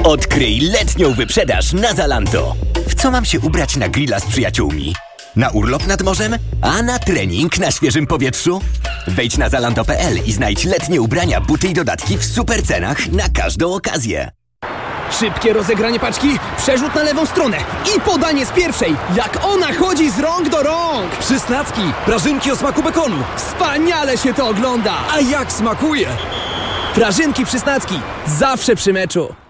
Odkryj letnią wyprzedaż na Zalando. W co mam się ubrać na grilla z przyjaciółmi? Na urlop nad morzem? A na trening na świeżym powietrzu? Wejdź na zalando.pl i znajdź letnie ubrania, buty i dodatki w super cenach na każdą okazję. Szybkie rozegranie paczki, przerzut na lewą stronę i podanie z pierwszej, jak ona chodzi z rąk do rąk. Przysnacki, prażynki o smaku bekonu. Wspaniale się to ogląda. A jak smakuje! Prażynki Przysnacki, zawsze przy meczu.